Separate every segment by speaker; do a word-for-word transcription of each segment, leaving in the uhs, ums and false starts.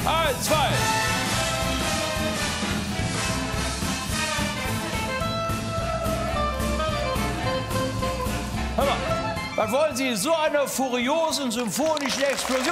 Speaker 1: Eins, zwei. Hör mal, was wollen Sie in so einer furiosen symphonischen Explosion?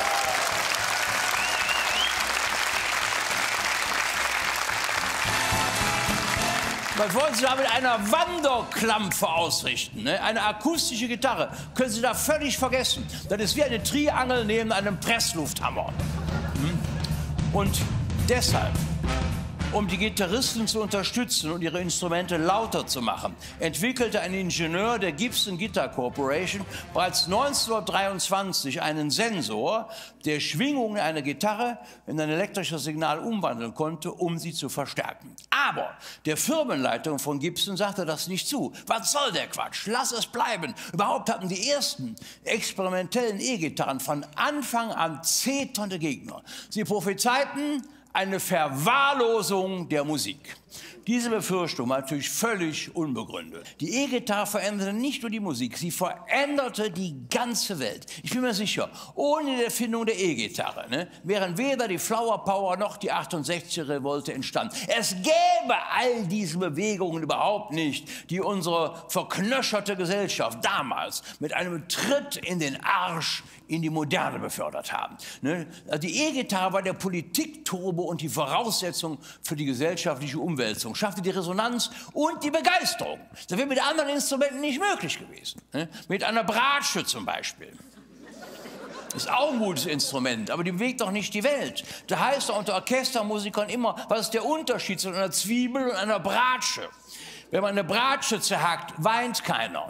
Speaker 1: Was wollen Sie da mit einer Wanderklampfe ausrichten? Ne? Eine akustische Gitarre können Sie da völlig vergessen. Das ist wie eine Triangel neben einem Presslufthammer. Hm? Und deshalb, um die Gitarristen zu unterstützen und ihre Instrumente lauter zu machen, entwickelte ein Ingenieur der Gibson Guitar Corporation bereits neunzehnhundertdreiundzwanzig einen Sensor, der Schwingungen einer Gitarre in ein elektrisches Signal umwandeln konnte, um sie zu verstärken. Aber der Firmenleitung von Gibson sagte das nicht zu. Was soll der Quatsch? Lass es bleiben. Überhaupt hatten die ersten experimentellen E-Gitarren von Anfang an zeternde Gegner. Sie prophezeiten eine Verwahrlosung der Musik. Diese Befürchtung war natürlich völlig unbegründet. Die E-Gitarre veränderte nicht nur die Musik, sie veränderte die ganze Welt. Ich bin mir sicher, ohne die Erfindung der E-Gitarre ne, wären weder die Flower Power noch die achtundsechziger-Revolte entstanden. Es gäbe all diese Bewegungen überhaupt nicht, die unsere verknöcherte Gesellschaft damals mit einem Tritt in den Arsch in die Moderne befördert haben. Ne? Also die E-Gitarre war der Politikturbo und die Voraussetzung für die gesellschaftliche Umwälzung, schaffte die Resonanz und die Begeisterung. Das wäre mit anderen Instrumenten nicht möglich gewesen. Ne? Mit einer Bratsche zum Beispiel. Ist auch ein gutes Instrument, aber die bewegt doch nicht die Welt. Da heißt doch unter Orchestermusikern immer, was ist der Unterschied zwischen einer Zwiebel und einer Bratsche? Wenn man eine Bratsche zerhackt, weint keiner.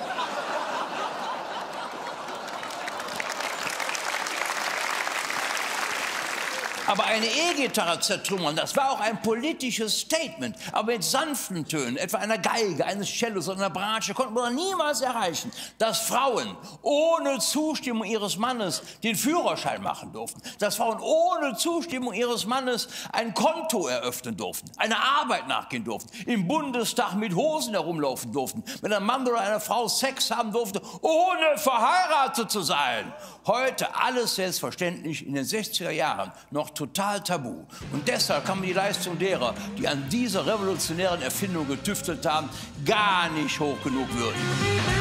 Speaker 1: Aber eine E-Gitarre zertrümmern, das war auch ein politisches Statement. Aber mit sanften Tönen, etwa einer Geige, eines Cellos oder einer Bratsche, konnte man niemals erreichen, dass Frauen ohne Zustimmung ihres Mannes den Führerschein machen durften. Dass Frauen ohne Zustimmung ihres Mannes ein Konto eröffnen durften, einer Arbeit nachgehen durften, im Bundestag mit Hosen herumlaufen durften, wenn ein Mann oder eine Frau Sex haben durfte, ohne verheiratet zu sein. Heute alles selbstverständlich, in den sechziger Jahren noch total tabu. Und deshalb kann man die Leistung derer, die an dieser revolutionären Erfindung getüftelt haben, gar nicht hoch genug würdigen.